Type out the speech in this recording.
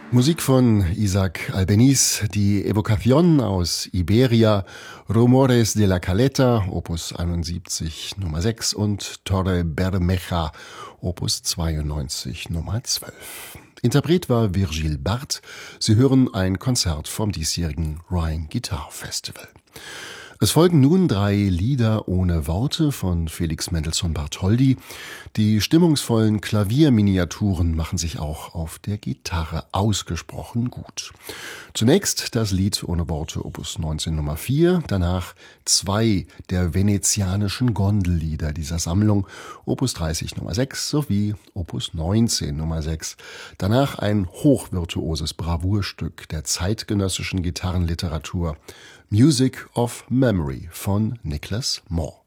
Musik von Isaac Albeniz, die Evocación aus Iberia, Rumores de la Caleta, Opus 71 Nummer 6 und Torre Bermeja, Opus 92 Nummer 12. Interpret war Virgil Barth. Sie hören ein Konzert vom diesjährigen Rhine Guitar Festival. Es folgen nun 3 Lieder ohne Worte von Felix Mendelssohn Bartholdy. Die stimmungsvollen Klavierminiaturen machen sich auch auf der Gitarre ausgesprochen gut. Zunächst das Lied ohne Worte Opus 19 Nummer 4, danach 2 der venezianischen Gondellieder dieser Sammlung, Opus 30 Nummer 6 sowie Opus 19 Nummer 6. Danach ein hochvirtuoses Bravourstück der zeitgenössischen Gitarrenliteratur, Music of Memory von Nicholas Moore.